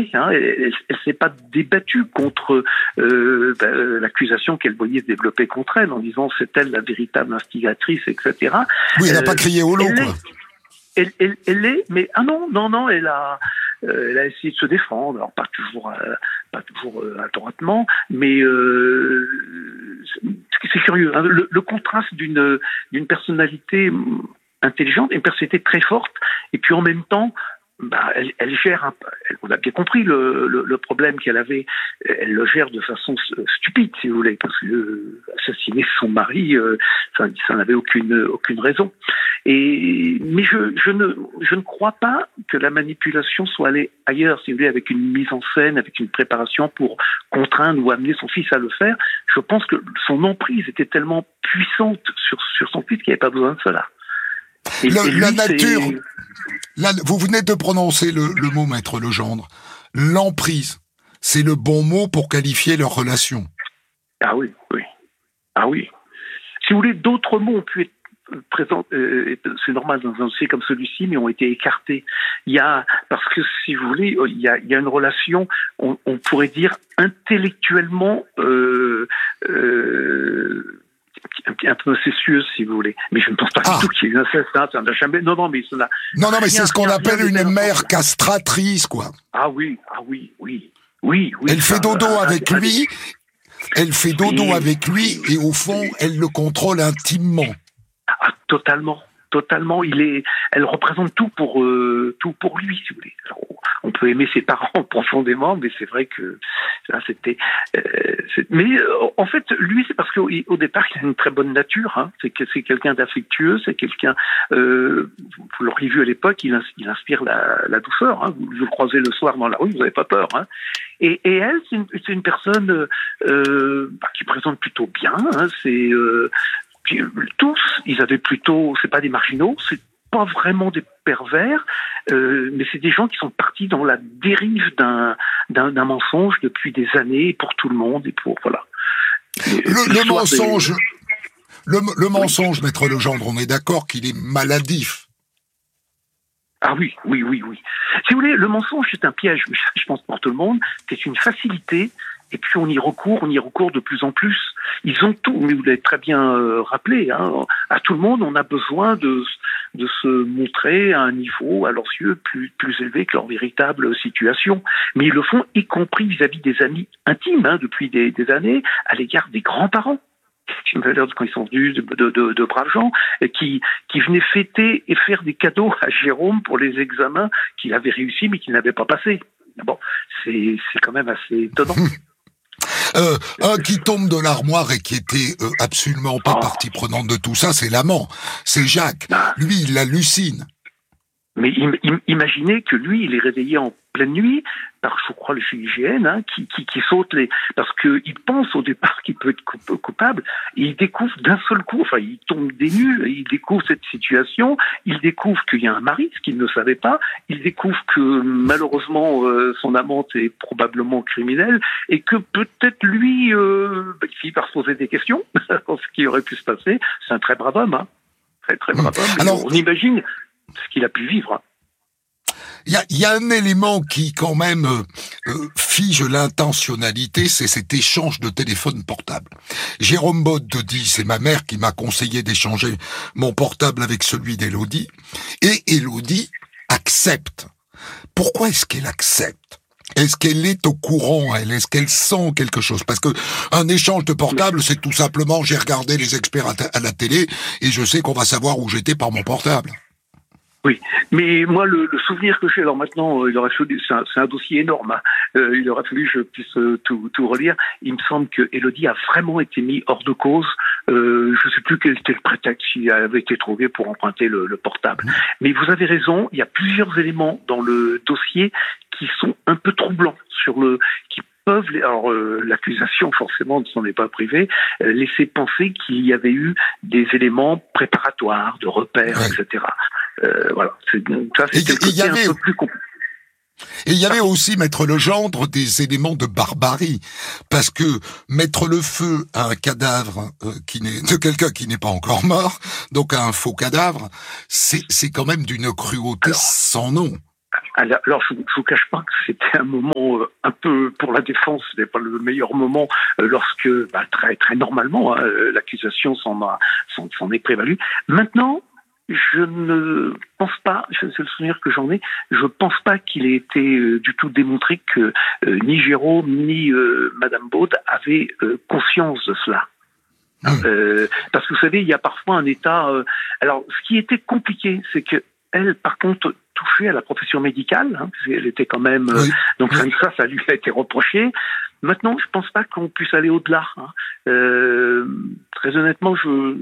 jamais, hein, elle s'est pas débattue contre l'accusation qu'elle voyait se développer contre elle, en disant c'est elle la véritable instigatrice, etc. Oui, elle n'a pas crié au loup, quoi. Elle est, mais non, elle a essayé de se défendre, alors pas toujours adroitement, mais c'est curieux, hein, le contraste d'une personnalité intelligente, une personnalité très forte, et puis en même temps, elle gère, on a bien compris le problème qu'elle avait, elle le gère de façon stupide, si vous voulez, parce que assassiner son mari, ça n'avait aucune raison. Mais je ne crois pas que la manipulation soit allée ailleurs, si vous voulez, avec une mise en scène, avec une préparation pour contraindre ou amener son fils à le faire. Je pense que son emprise était tellement puissante sur son fils qu'il n'y avait pas besoin de cela. La nature, là, vous venez de prononcer le mot, Maître Legendre. L'emprise, c'est le bon mot pour qualifier leur relation. Ah oui. Si vous voulez, d'autres mots ont pu être présents, c'est normal dans un dossier comme celui-ci, mais ont été écartés. Parce que si vous voulez, il y a une relation, on pourrait dire intellectuellement un peu incestueuse, si vous voulez. Mais je ne pense pas du tout qu'il y ait eu inceste. Ça n'a jamais. Non, mais ça n'a. Non, mais c'est ce qu'on appelle une mère castratrice, quoi. Ah oui. Elle fait dodo avec lui. Elle fait dodo avec lui, et au fond, elle le contrôle intimement. Ah, totalement. Elle représente tout pour lui, si vous voulez. Alors, on peut aimer ses parents profondément, mais c'est vrai que là, c'était. En fait, lui, c'est parce qu'au départ, il a une très bonne nature. Hein. C'est quelqu'un d'affectueux, c'est quelqu'un. Vous l'auriez vu à l'époque, il inspire la douceur. Hein. Vous le croisez le soir dans la rue, vous n'avez pas peur. Hein. Et elle, c'est une personne qui présente plutôt bien. Hein. Puis, tous, ils avaient plutôt, c'est pas des marginaux, c'est pas vraiment des pervers, mais c'est des gens qui sont partis dans la dérive d'un mensonge depuis des années pour tout le monde et pour voilà. Le mensonge, Maître Legendre, on est d'accord qu'il est maladif. Ah oui. Si vous voulez, le mensonge c'est un piège, je pense pour tout le monde, c'est une facilité. Et puis on y recourt de plus en plus. Ils ont tout, mais vous l'avez très bien rappelé, hein, à tout le monde, on a besoin de se montrer à un niveau, à leurs yeux, plus élevé que leur véritable situation. Mais ils le font, y compris vis-à-vis des amis intimes, hein, depuis des années, à l'égard des grands-parents. Quand ils sont venus de braves gens, qui venaient fêter et faire des cadeaux à Jérôme pour les examens qu'il avait réussi, mais qu'il n'avait pas passé. Bon, c'est quand même assez étonnant. Un qui tombe de l'armoire et qui était absolument pas partie prenante de tout ça, c'est l'amant. C'est Jacques. Lui, il hallucine. Mais imaginez que lui, il est réveillé en pleine nuit par, je crois, le GIGN, hein, qui saute parce qu'il pense au départ qu'il peut être coupable, et il découvre d'un seul coup, enfin, il tombe des nues, il découvre cette situation, il découvre qu'il y a un mari, ce qu'il ne savait pas, il découvre que, malheureusement, son amante est probablement criminelle, et que peut-être lui, il finit par se poser des questions, ce qui aurait pu se passer. C'est un très brave homme, hein. Très, très brave homme. Alors, on imagine ce qu'il a pu vivre. Il y a un élément qui, quand même, fige l'intentionnalité, c'est cet échange de téléphone portable. Jérôme Bode dit, c'est ma mère qui m'a conseillé d'échanger mon portable avec celui d'Élodie, et Élodie accepte. Pourquoi est-ce qu'elle accepte ? Est-ce qu'elle est au courant, elle ? Est-ce qu'elle sent quelque chose ? Parce que un échange de portable, c'est tout simplement, j'ai regardé les experts à la télé, et je sais qu'on va savoir où j'étais par mon portable. Oui, mais moi, le souvenir que j'ai, alors maintenant, il aurait fallu, c'est un dossier énorme, hein. Il aurait fallu que je puisse tout relire. Il me semble que Élodie a vraiment été mis hors de cause. Je sais plus quel était le prétexte qui avait été trouvé pour emprunter le portable. Mais vous avez raison, il y a plusieurs éléments dans le dossier qui sont un peu troublants qui peuvent, alors l'accusation forcément ne s'en est pas privée, laisser penser qu'il y avait eu des éléments préparatoires, de repères, etc. Voilà, ça c'est quelque chose un peu plus compliqué. Et il y avait aussi, Maître Legendre, des éléments de barbarie, parce que mettre le feu à un cadavre de quelqu'un qui n'est pas encore mort, donc à un faux cadavre, c'est quand même d'une cruauté sans nom. Alors, je vous cache pas que c'était un moment un peu pour la défense, c'était pas le meilleur moment lorsque très très normalement l'accusation s'en est prévalue. Maintenant, je ne pense pas, c'est le souvenir que j'en ai, je pense pas qu'il ait été du tout démontré que ni Jérôme ni Madame Baud avaient conscience de cela. Parce que vous savez, il y a parfois un état. Alors, ce qui était compliqué, c'est que elle, par contre, touchait à la profession médicale. Elle était quand même. Donc ça lui a été reproché. Maintenant, je pense pas qu'on puisse aller au-delà. Très honnêtement, je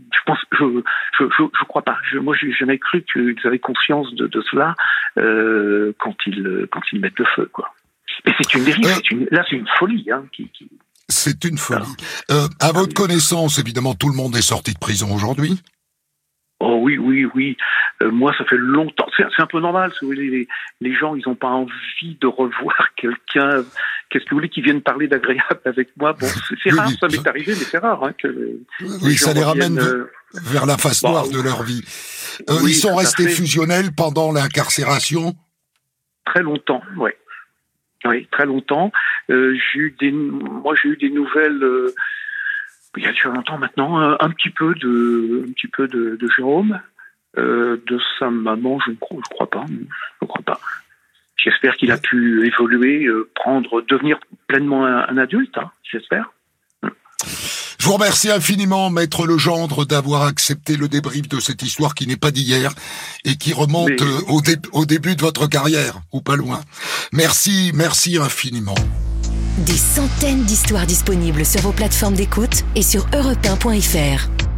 crois pas. Moi, j'ai jamais cru qu'ils avaient conscience de cela quand ils mettent le feu, quoi. Mais c'est une dérive. C'est une folie, C'est une folie. À votre connaissance, évidemment, tout le monde est sorti de prison aujourd'hui. Oh oui. Moi, ça fait longtemps. C'est un peu normal. Si vous voulez, les gens, ils n'ont pas envie de revoir quelqu'un. Qu'est-ce que vous voulez qu'ils viennent parler d'agréable avec moi? Bon, c'est rare, ça m'est arrivé, mais c'est rare que. Ça les ramène vers la face noire de leur vie. Ils sont restés fusionnels pendant l'incarcération. Très longtemps, oui. Oui, très longtemps. J'ai eu des nouvelles. Il y a déjà longtemps maintenant, un petit peu de Jérôme, de sa maman, je ne crois pas. J'espère qu'il a pu évoluer, devenir pleinement un adulte, j'espère. Je vous remercie infiniment, Maître Legendre, d'avoir accepté le débrief de cette histoire qui n'est pas d'hier et qui remonte au début de votre carrière, ou pas loin. Merci infiniment. Des centaines d'histoires disponibles sur vos plateformes d'écoute et sur europe1.fr.